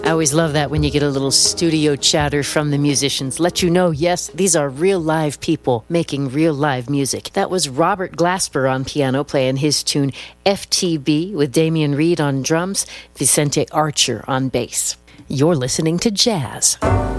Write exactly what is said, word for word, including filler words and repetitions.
I always love that when you get a little studio chatter from the musicians. Let you know, yes, these are real live people making real live music. That was Robert Glasper on piano playing his tune F T B with Damian Reed on drums, Vicente Archer on bass. You're listening to Jazz.